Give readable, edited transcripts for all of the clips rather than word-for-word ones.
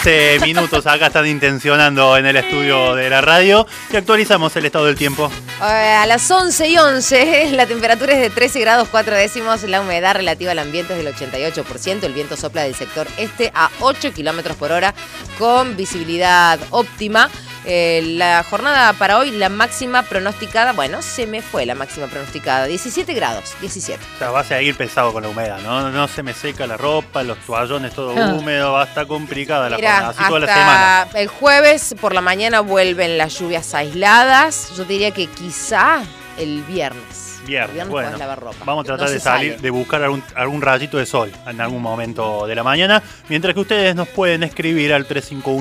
Minutos acá están intencionando en el estudio de la radio y actualizamos el estado del tiempo. A las 11:11, la temperatura es de 13 grados 4 décimos, la humedad relativa al ambiente es del 88%, el viento sopla del sector este a 8 kilómetros por hora con visibilidad óptima. La jornada para hoy, la máxima pronosticada, se me fue la máxima pronosticada, 17 grados, 17. O sea, va a seguir pesado con la humedad, ¿no? No se me seca la ropa, los toallones todo húmedo, va a estar complicada la jornada, así toda la semana. El jueves por la mañana vuelven las lluvias aisladas, yo diría que quizá el viernes. Bueno, vamos a tratar de salir, de buscar algún rayito de sol en algún momento de la mañana, mientras que ustedes nos pueden escribir al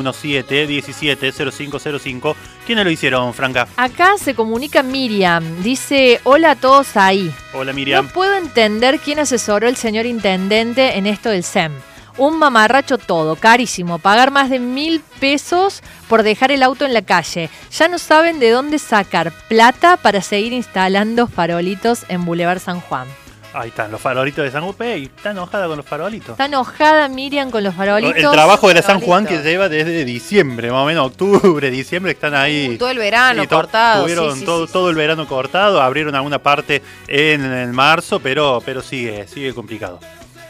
3517-170505. ¿Quiénes lo hicieron, Franca? Acá se comunica Miriam, dice: hola a todos ahí. Hola, Miriam. No puedo entender quién asesoró el señor intendente en esto del SEM. Un mamarracho todo, carísimo, pagar más de 1.000 pesos por dejar el auto en la calle. Ya no saben de dónde sacar plata para seguir instalando farolitos en Boulevard San Juan. Ahí están los farolitos de San Juan. Está enojada con los farolitos. Está enojada Miriam con los farolitos. El trabajo de la San Juan que lleva desde diciembre, más o menos octubre, diciembre, están ahí. Todo el verano cortado. Tuvieron todo el verano cortado, abrieron alguna parte en el marzo, pero sigue complicado.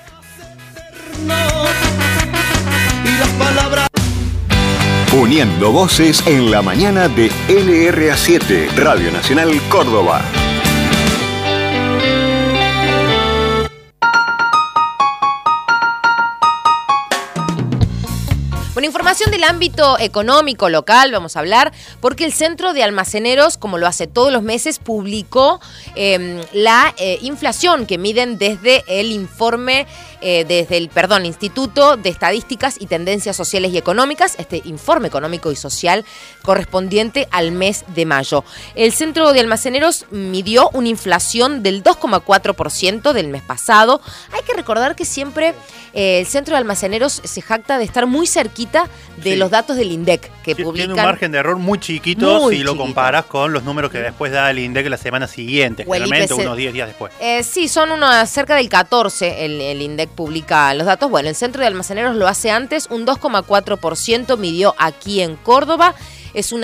Y las palabras. Uniendo voces en la mañana de LRA7, Radio Nacional Córdoba. Bueno, información del ámbito económico local, vamos a hablar, porque el Centro de Almaceneros, como lo hace todos los meses, publicó la inflación que miden desde el Instituto de Estadísticas y Tendencias Sociales y Económicas, este informe económico y social correspondiente al mes de mayo. El Centro de Almaceneros midió una inflación del 2,4% del mes pasado. Hay que recordar que siempre el Centro de Almaceneros se jacta de estar muy cerquita de los datos del INDEC que publican. Tiene un margen de error muy chiquito si lo comparas con los números que después da el INDEC la semana siguiente, generalmente unos 10 días después. Sí, son cerca del 14 el INDEC publica los datos. Bueno, el Centro de Almaceneros lo hace antes, un 2,4% midió aquí en Córdoba. Es una